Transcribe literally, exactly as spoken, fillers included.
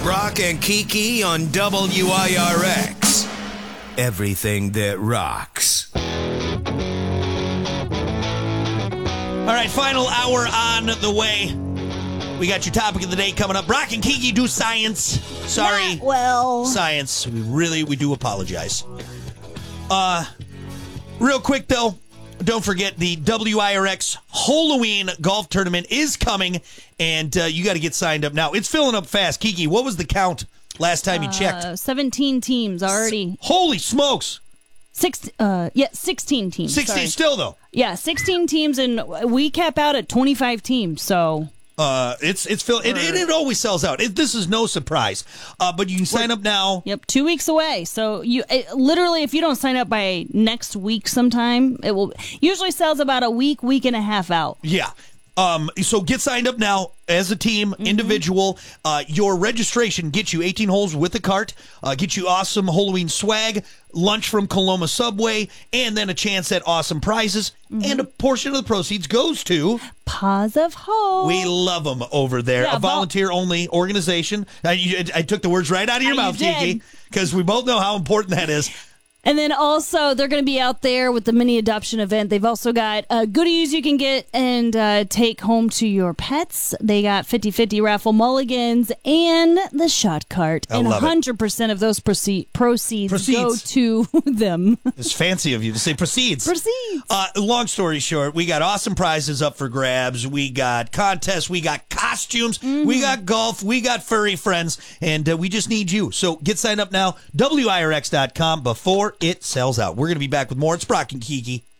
Brock and Kiki on W I R X. Everything that rocks. All right, final hour on the way. We got your topic of the day coming up. Brock and Kiki do science. Sorry. Not well. Science. We really, we do apologize. Uh, real quick, though, don't forget the W I R X Halloween golf tournament is coming, and uh, you got to get signed up now. It's filling up fast. Kiki, what was the count last time you checked? Uh, seventeen teams already. S- Holy smokes. Six, uh, yeah, sixteen teams. sixteen sorry. still, though. Yeah, sixteen teams, and we cap out at twenty-five teams, so... Uh, it's it's fill, it, it, it always sells out. It, this is no surprise. Uh, but you can sign up now. Yep, two weeks away. So you it, literally, if you don't sign up by next week, sometime it will usually sells about a week, week and a half out. Yeah. Um. So get signed up now as a team, mm-hmm. individual. Uh, your registration gets you eighteen holes with a cart. Uh, get you awesome Halloween swag, lunch from Coloma Subway, and then a chance at awesome prizes. Mm-hmm. And a portion of the proceeds goes to Paws of Hope. We love them over there. Yeah, a volunteer-only organization. I, you, I took the words right out of your I mouth, did. Kiki, because we both know how important that is. And then also, they're going to be out there with the mini adoption event. They've also got uh, goodies you can get and uh, take home to your pets. They got fifty-fifty raffle mulligans and the shot cart. I and love it. one hundred percent of those proce- proceeds, Proceeds. go to them. It's fancy of you to say proceeds. Proceeds. Uh, long story short, we got awesome prizes up for grabs. We got contests. We got costumes. Mm-hmm. We got golf. We got furry friends. And uh, we just need you. So get signed up now. W I R X dot com before it sells out. We're going to be back with more. It's Brock and Kiki.